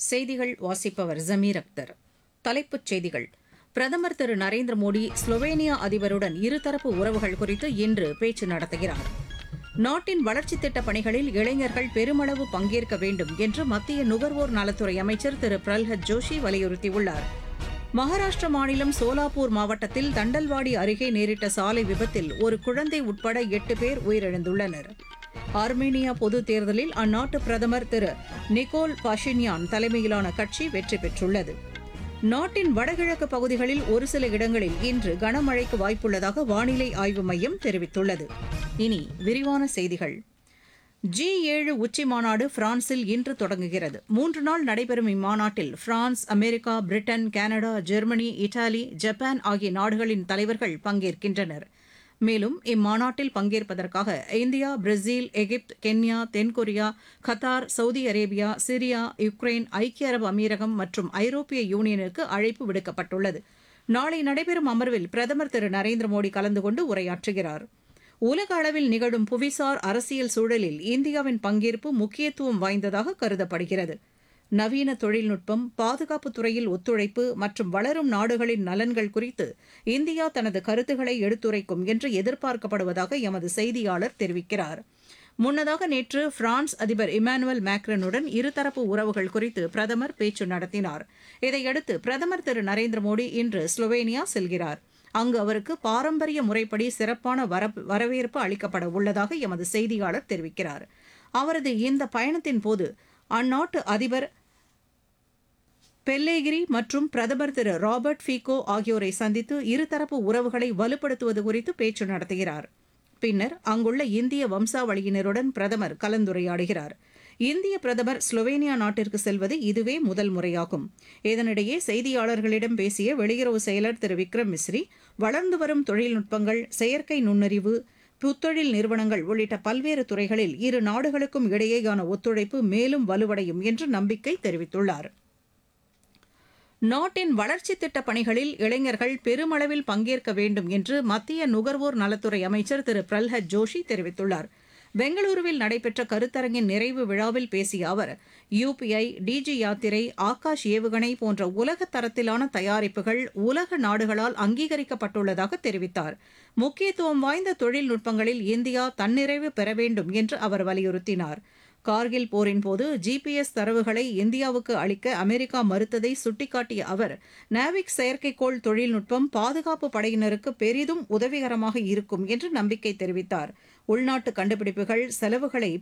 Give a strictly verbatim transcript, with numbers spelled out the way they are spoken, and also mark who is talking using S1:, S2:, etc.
S1: செய்திகள் வாசிப்பவர் ஜமீர் அக்தர். தலைப்புச் செய்திகள். பிரதமர் திரு நரேந்திர மோடி ஸ்லோவேனியா அதிபருடன் இருதரப்பு உறவுகள் குறித்து இன்று பேச்சு நடத்துகிறார். நாட்டின் வளர்ச்சித் திட்டப் பணிகளில் இளைஞர்கள் பெருமளவு பங்கேற்க வேண்டும் என்று மத்திய நுகர்வோர் நலத்துறை அமைச்சர் திரு பிரல்ஹத் ஜோஷி வலியுறுத்தியுள்ளார். மகாராஷ்டிர மாநிலம் சோலாப்பூர் மாவட்டத்தில் தண்டல்வாடி அருகே நேரிட்ட சாலை விபத்தில் ஒரு குழந்தை உட்பட எட்டு பேர் உயிரிழந்துள்ளனர். ஆர்மேனியா பொதுத் தேர்தலில் அந்நாட்டு பிரதமர் திரு நிக்கோல் பாஷின்யான் தலைமையிலான கட்சி வெற்றி பெற்றுள்ளது. நாட்டின் வடகிழக்கு பகுதிகளில் ஒரு சில இடங்களில் இன்று கனமழைக்கு வாய்ப்புள்ளதாக வானிலை ஆய்வு மையம் தெரிவித்துள்ளது. இனி விரிவான செய்திகள். ஜி ஏழு உச்சி மாநாடு பிரான்சில் இன்று தொடங்குகிறது. மூன்று நாள் நடைபெறும் இம்மாநாட்டில் France, America, Britain, Canada, Germany, Italy, Japan ஆகிய நாடுகளின் தலைவர்கள் பங்கேற்கின்றனர். மேலும் இம்மாநாட்டில் பங்கேற்பதற்காக இந்தியா, பிரேசில், எகிப்து, கென்யா, தென்கொரியா, Qatar, Saudi Arabia, Syria, Ukraine, ஐக்கிய அரபு அமீரகம் மற்றும் ஐரோப்பிய யூனியனுக்கு அழைப்பு விடுக்கப்பட்டுள்ளது. நாளை நடைபெறும் அமர்வில் பிரதமர் திரு நரேந்திர மோடி கலந்து கொண்டு உரையாற்றுகிறார். உலக அளவில் நிகழும் புவிசார் அரசியல் சூழலில் இந்தியாவின் பங்கேற்பு முக்கியத்துவம் வாய்ந்ததாக கருதப்படுகிறது. நவீன தொழில்நுட்பம், பாதுகாப்புத் துறையில் ஒத்துழைப்பு மற்றும் வளரும் நாடுகளின் நலன்கள் குறித்து இந்தியா தனது கருத்துக்களை எடுத்துரைக்கும் என்று எதிர்பார்க்கப்படுவதாக எமது செய்தியாளர் தெரிவிக்கிறார். முன்னதாக நேற்று பிரான்ஸ் அதிபர் இமானுவேல் மேக்ரனுடன் இருதரப்பு உறவுகள் குறித்து பிரதமர் பேச்சு நடத்தினார். இதையடுத்து பிரதமர் திரு நரேந்திர மோடி இன்று ஸ்லோவேனியா செல்கிறார். அங்கு அவருக்கு பாரம்பரிய முறைப்படி சிறப்பான வரவேற்பு அளிக்கப்பட உள்ளதாக எமது செய்தியாளர் தெரிவிக்கிறார். அவரது இந்த பயணத்தின் போது அந்நாட்டு அதிபர் பெல்லேகிரி மற்றும் பிரதமர் திரு ராபர்ட் ஃபீகோ ஆகியோரை சந்தித்து இருதரப்பு உறவுகளை வலுப்படுத்துவது குறித்து பேச்சு நடத்துகிறார். பின்னர் அங்குள்ள இந்திய வம்சாவளியினருடன் பிரதமர் கலந்துரையாடுகிறார். இந்திய பிரதமர் ஸ்லோவேனியா நாட்டிற்கு செல்வது இதுவே முதல் முறையாகும். இதனிடையே செய்தியாளர்களிடம் பேசிய வெளியுறவு செயலர் திரு விக்ரம் மிஸ்ரி, வளர்ந்து வரும் தொழில்நுட்பங்கள், செயற்கை நுண்ணறிவு, புத்தொழில் நிறுவனங்கள் உள்ளிட்ட பல்வேறு துறைகளில் இரு நாடுகளுக்கும் இடையேயான ஒத்துழைப்பு மேலும் வலுவடையும் என்று நம்பிக்கை தெரிவித்துள்ளார். நாட்டின் வளர்ச்சித் திட்டப் பணிகளில் இளைஞர்கள் பெருமளவில் பங்கேற்க வேண்டும் என்று மத்திய நுகர்வோர் நலத்துறை அமைச்சர் திரு பிரல்ஹத் ஜோஷி தெரிவித்துள்ளார். பெங்களூருவில் நடைபெற்ற கருத்தரங்கின் நிறைவு விழாவில் பேசிய அவர், யுபிஐ, டிஜி யாத்திரை, ஆகாஷ் ஏவுகணை போன்ற உலக தரத்திலான தயாரிப்புகள் உலக நாடுகளால் அங்கீகரிக்கப்பட்டுள்ளதாக தெரிவித்தார். முக்கியத்துவம் வாய்ந்த தொழில்நுட்பங்களில் இந்தியா தன்னிறைவு பெற வேண்டும் என்று அவர் வலியுறுத்தினார். கார்கில் போரின்போது ஜிபிஎஸ் தரவுகளை இந்தியாவுக்கு அளிக்க அமெரிக்கா மறுத்ததை சுட்டிக்காட்டிய அவர், நாவிக் செயற்கைக்கோள் தொழில்நுட்பம் பாதுகாப்பு படையினருக்கு பெரிதும் உதவிகரமாக இருக்கும் என்று நம்பிக்கை தெரிவித்தார். உள்நாட்டு கண்டுபிடிப்புகள் செலவுகளை